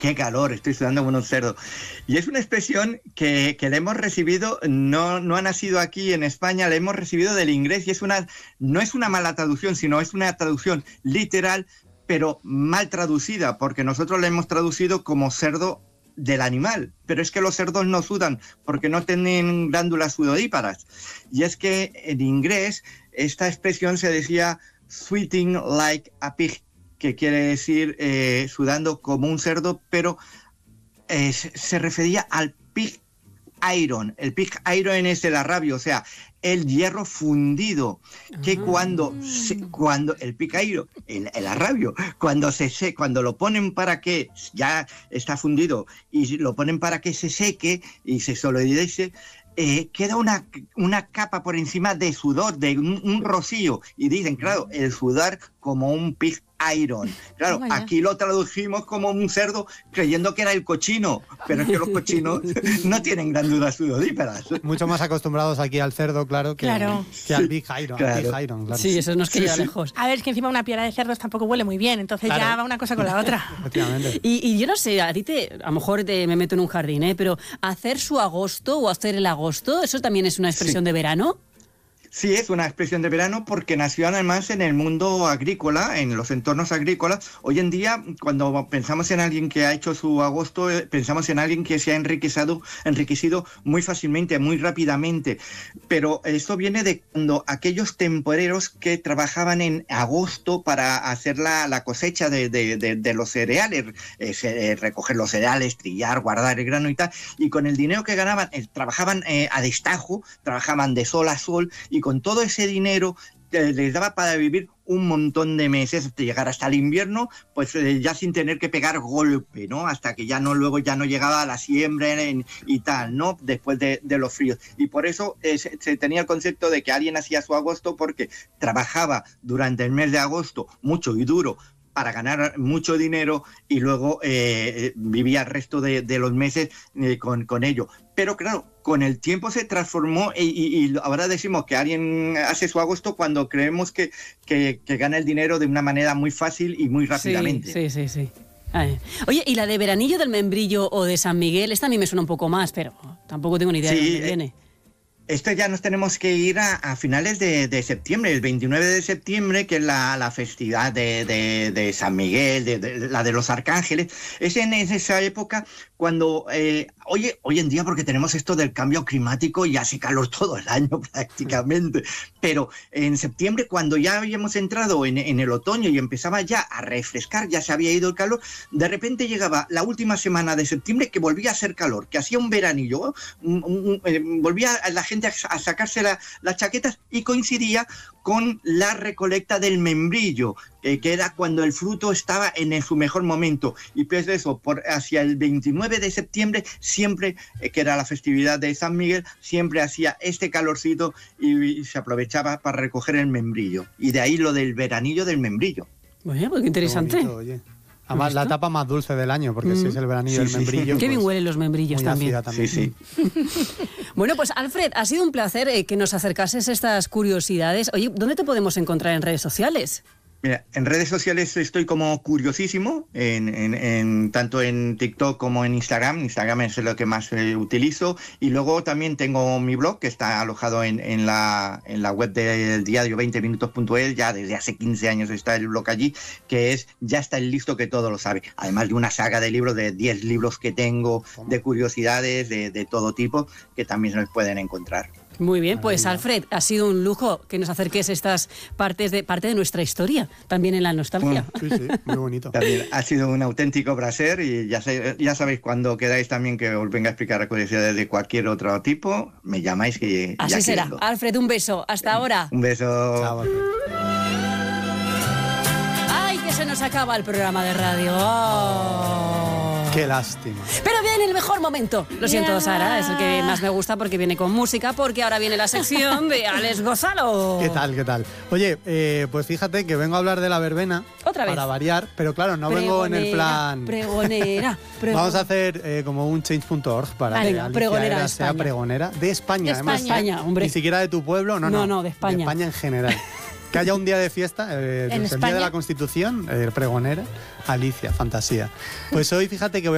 qué calor, estoy sudando como un cerdo. Y es una expresión que la hemos recibido, no ha nacido aquí en España, la hemos recibido del inglés y no es una mala traducción, sino es una traducción literal, pero mal traducida, porque nosotros la hemos traducido como cerdo del animal, pero es que los cerdos no sudan porque no tienen glándulas sudoríparas. Y es que en inglés esta expresión se decía sweating like a pig, que quiere decir sudando como un cerdo, pero se refería al pig iron. El pig iron es el arrabio, o sea, el hierro fundido, que cuando el pig iron, el arrabio, cuando lo ponen para que ya está fundido y lo ponen para que se seque y se solidice, queda una capa por encima de sudor, de un rocío, y dicen, claro, el sudar como un pig iron. Claro, aquí lo tradujimos como un cerdo creyendo que era el cochino, pero es que los cochinos no tienen glándulas sudoríparas. Mucho más acostumbrados aquí al cerdo, claro, que al Big Iron. Claro. Big Iron, claro. Sí, eso nos queda lejos. A ver, es que encima una piara de cerdos tampoco huele muy bien, entonces ya va una cosa con la otra. Efectivamente. Y yo no sé, a lo mejor me meto en un jardín, pero hacer su agosto o hacer el agosto, ¿eso también es una expresión de verano? Sí, es una expresión de verano porque nació además en el mundo agrícola, en los entornos agrícolas. Hoy en día, cuando pensamos en alguien que ha hecho su agosto, pensamos en alguien que se ha enriquecido muy fácilmente, muy rápidamente. Pero esto viene de cuando aquellos temporeros que trabajaban en agosto para hacer la cosecha de los cereales, recoger los cereales, trillar, guardar el grano y tal, y con el dinero que ganaban, trabajaban a destajo, trabajaban de sol a sol, y con todo ese dinero les daba para vivir un montón de meses, hasta llegar hasta el invierno, pues ya sin tener que pegar golpe, ¿no? Hasta que luego ya no llegaba a la siembra y tal, ¿no? Después de los fríos. Y por eso se tenía el concepto de que alguien hacía su agosto porque trabajaba durante el mes de agosto mucho y duro para ganar mucho dinero y luego vivía el resto de los meses con ello. Pero claro, con el tiempo se transformó y ahora decimos que alguien hace su agosto cuando creemos que gana el dinero de una manera muy fácil y muy rápidamente. Sí. Oye, ¿y la de Veranillo del Membrillo o de San Miguel? Esta a mí me suena un poco más, pero tampoco tengo ni idea de dónde viene. Esto ya nos tenemos que ir a finales de septiembre, el 29 de septiembre, que es la festividad de San Miguel, la de los arcángeles. Es en esa época cuando, hoy en día, porque tenemos esto del cambio climático y hace calor todo el año prácticamente, pero en septiembre, cuando ya habíamos entrado en el otoño y empezaba ya a refrescar, ya se había ido el calor, de repente llegaba la última semana de septiembre que volvía a hacer calor, que hacía un veranillo, volvía la gente a sacarse las chaquetas y coincidía con la recolecta del membrillo, que era cuando el fruto estaba en su mejor momento. Y pues eso, hacia el 29 de septiembre, siempre, que era la festividad de San Miguel, siempre hacía este calorcito y se aprovechaba para recoger el membrillo. Y de ahí lo del veranillo del membrillo. Bueno, pues qué interesante. Qué bonito, oye. Además, la etapa más dulce del año, porque si es el veranillo del membrillo. Qué bien huelen los membrillos también. Sí. Bueno, pues Alfred, ha sido un placer que nos acercases estas curiosidades. Oye, ¿dónde te podemos encontrar en redes sociales? Mira, en redes sociales estoy como curiosísimo, tanto en TikTok como en Instagram. Instagram es lo que más utilizo. Y luego también tengo mi blog, que está alojado en la web del diario 20minutos.es. Ya desde hace 15 años está el blog allí, que es Ya está el listo que todo lo sabe. Además de una saga de libros, de 10 libros que tengo, de curiosidades de todo tipo, que también se pueden encontrar. Muy bien, pues Alfred, ha sido un lujo que nos acerques estas parte de nuestra historia, también en la nostalgia. Sí, muy bonito. También ha sido un auténtico placer y ya sabéis, cuando queráis también que os venga a explicar curiosidades de cualquier otro tipo, me llamáis que así ya será. querido. Alfred, un beso. Hasta ahora. Un beso. Chao, Alfred. ¡Ay, que se nos acaba el programa de radio! ¡Oh! Qué lástima. Pero viene el mejor momento. Lo siento, Sara, es el que más me gusta porque viene con música, porque ahora viene la sección de Alex Gonzalo. ¿Qué tal? Oye, pues fíjate que vengo a hablar de la verbena. Otra vez. Para variar, pero claro, no vengo en el plan... Pregonera. Vamos a hacer como un change.org para que Alicia sea pregonera de España. De España, hombre. Ni siquiera de tu pueblo, no, de España. De España en general. Que haya un día de fiesta, el día de la Constitución, pregonera, Alicia, fantasía. Pues hoy fíjate que voy a